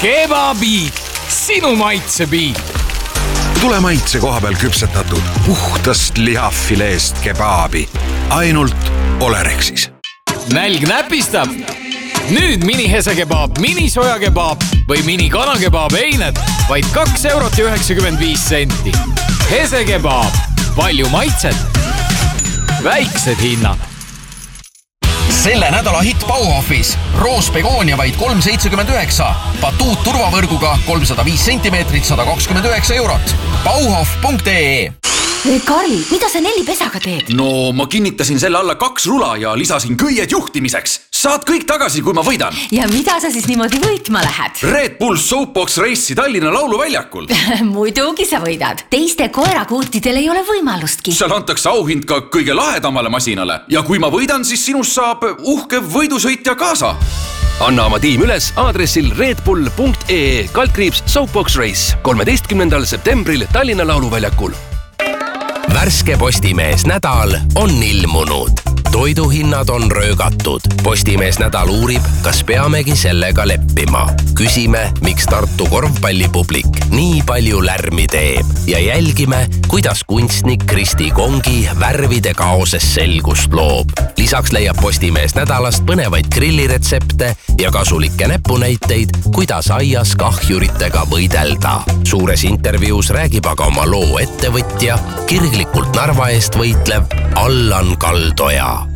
Kebabi, sinu maitsepiit. Tule maitse koha peal küpsetatud puhtast lihafileest kebabi. Ainult Olerexis. Nälg näpistab. Nüüd mini hesekebab, mini sojakebab või mini kanakebab eined vaid 2,95 €. Hesekebab, palju maitset, väiksed hinnad. Selle nädala hitt Bauhofis. Roosbegoonia vaid 3,79. Batuut turvavõrguga 305 cm, 129 €. Bauhof.ee. Karl, mida sa Nellipesaga teed? No ma kinnitasin selle alla 2 rula ja lisasin köied juhtimiseks. Saad kõik tagasi, kui ma võidan. Ja mida sa siis niimoodi võitma lähed? Red Bull Soapbox Race'i Tallinna lauluväljakul. Muidugi sa võidad. Teiste koerakuutidel ei ole võimalustki. Seal antakse auhind ka kõige lahedamale masinale. Ja kui ma võidan, siis sinust saab uhke võidusõitja kaasa. Anna oma tiim üles aadressil redbull.ee /Soapbox Race 13. septembril Tallinna lauluväljakul. Värske Postimees nädal on ilmunud. Toiduhinnad on röögatud. Postimees nädal uurib, kas peamegi sellega leppima. Küsime, miks Tartu korvpallipublik nii palju lärmi teeb ja jälgime, kuidas kunstnik Kristi Kongi värvide kaoses selgust loob. Lisaks leiab Postimees nädalast põnevaid grilliretsepte ja kasulikke näpunäiteid, kuidas aias kahjuritega võidelda. Suures intervjuus räägib aga oma loo ettevõtja, kirglikult Narva eest võitlev Allan Kaldoja.